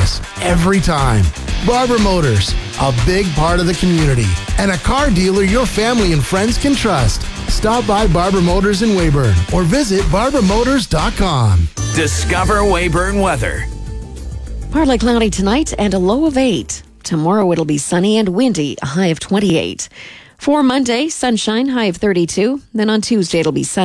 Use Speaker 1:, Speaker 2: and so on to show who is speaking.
Speaker 1: service every time. Barber Motors, a big part of the community, and a car dealer your family and friends can trust. Stop by Barber Motors in Weyburn or visit barbermotors.com.
Speaker 2: Discover Weyburn weather.
Speaker 3: Partly cloudy tonight and a low of 8. Tomorrow it'll be sunny and windy, a high of 28. For Monday, sunshine, high of 32. Then on Tuesday it'll be sunny.